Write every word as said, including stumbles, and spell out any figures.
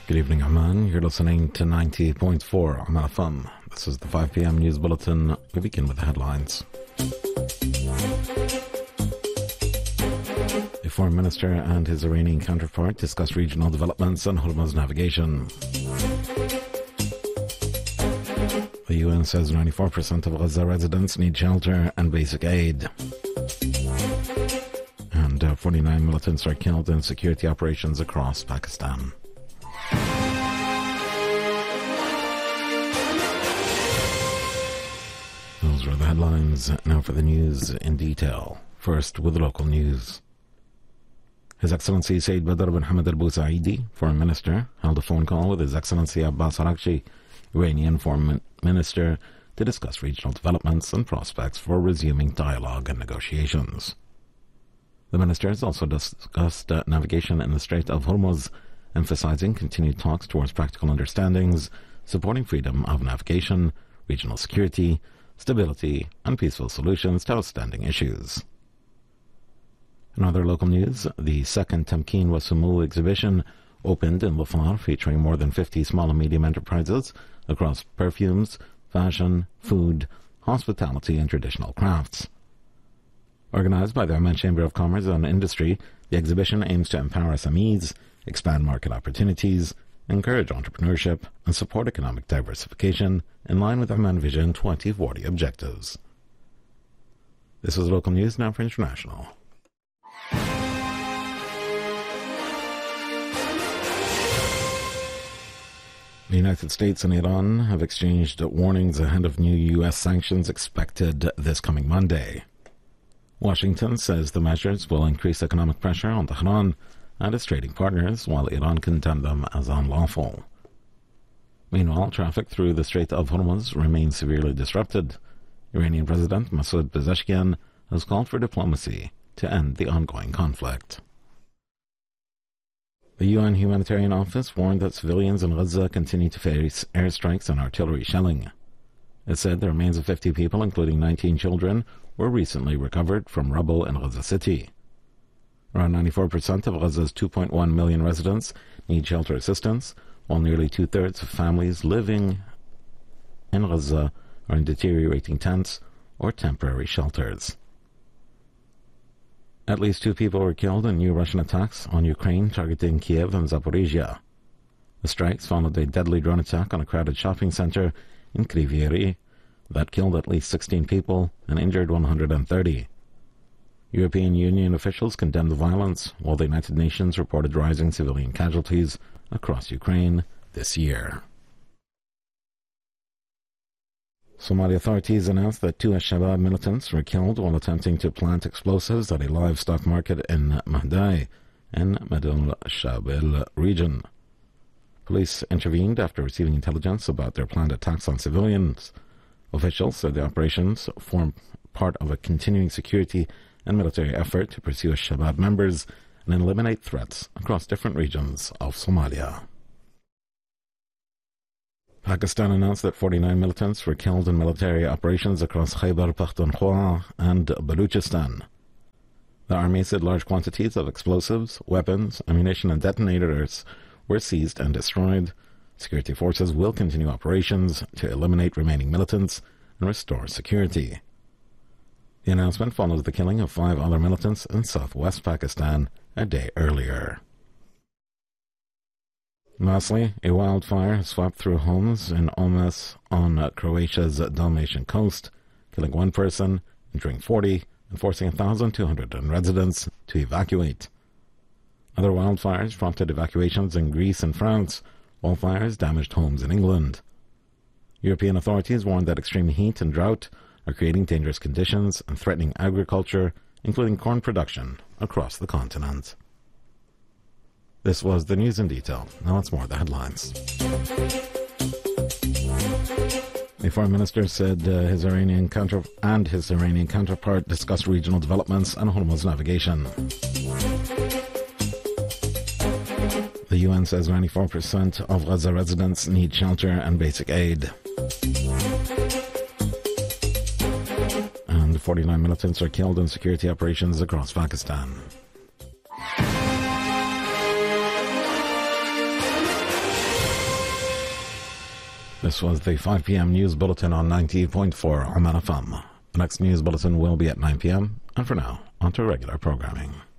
Good evening, Oman. You're listening to ninety point four Oman F M. This is the five p.m. news bulletin. We begin with the headlines. The foreign minister and his Iranian counterpart discuss regional developments and Hormuz navigation. The U N says ninety-four percent of Gaza residents need shelter and basic aid. And uh, forty-nine militants are killed in security operations across Pakistan. Those were the headlines. Now for the news in detail. First with local news. His Excellency Sayyid Badr bin Hamad al-Busaidi, Foreign Minister, held a phone call with His Excellency Abbas Araghchi, Iranian Foreign Minister, to discuss regional developments and prospects for resuming dialogue and negotiations. The ministers also discussed uh, navigation in the Strait of Hormuz, emphasizing continued talks towards practical understandings, supporting freedom of navigation, regional security, stability, and peaceful solutions to outstanding issues. In other local news, the second Tamkeen wa Sumu exhibition opened in Dhofar, featuring more than fifty small and medium enterprises across perfumes, fashion, food, hospitality, and traditional crafts. Organized by the Oman Chamber of Commerce and Industry, the exhibition aims to empower S M Es, expand market opportunities, encourage entrepreneurship, and support economic diversification in line with Oman Vision twenty forty objectives. This was local news. Now for international. The United States and Iran have exchanged warnings ahead of new U S sanctions expected this coming Monday. Washington says the measures will increase economic pressure on Tehran and its trading partners, while Iran condemned them as unlawful. Meanwhile, traffic through the Strait of Hormuz remains severely disrupted. Iranian President Masoud Pezeshkian has called for diplomacy to end the ongoing conflict. The U N Humanitarian Office warned that civilians in Gaza continue to face airstrikes and artillery shelling. It said the remains of fifty people, including nineteen children, were recently recovered from rubble in Gaza City. Around ninety-four percent of Gaza's two point one million residents need shelter assistance, while nearly two-thirds of families living in Gaza are in deteriorating tents or temporary shelters. At least two people were killed in new Russian attacks on Ukraine targeting Kiev and Zaporizhia. The strikes followed a deadly drone attack on a crowded shopping center in Kryvyi Rih that killed at least sixteen people and injured one hundred thirty. European Union officials condemned the violence, while the United Nations reported rising civilian casualties across Ukraine this year. Somali authorities announced that two Al-Shabaab militants were killed while attempting to plant explosives at a livestock market in Mahdai, in Medul Shabil region. Police intervened after receiving intelligence about their planned attacks on civilians. Officials said the operations form part of a continuing security and military effort to pursue Al-Shabaab members and eliminate threats across different regions of Somalia. Pakistan announced that forty-nine militants were killed in military operations across Khyber Pakhtunkhwa and Baluchistan. The army said large quantities of explosives, weapons, ammunition, and detonators were seized and destroyed. Security forces will continue operations to eliminate remaining militants and restore security. The announcement follows the killing of five other militants in southwest Pakistan a day earlier. Lastly, a wildfire has swept through homes in Omes on uh, Croatia's Dalmatian coast, killing one person, injuring forty, and forcing one thousand two hundred residents to evacuate. Other wildfires prompted evacuations in Greece and France, while fires damaged homes in England. European authorities warned that extreme heat and drought are creating dangerous conditions and threatening agriculture, including corn production, across the continent. This was the news in detail. Now it's more of the headlines. The foreign minister said uh, his Iranian counter and his Iranian counterpart discussed regional developments and Hormuz navigation. The U N says ninety-four percent of Gaza residents need shelter and basic aid. And forty-nine militants are killed in security operations across Pakistan. This was the five p.m. news bulletin on ninety-eight point four Oman F M. The next news bulletin will be at nine p.m. And for now, on to regular programming.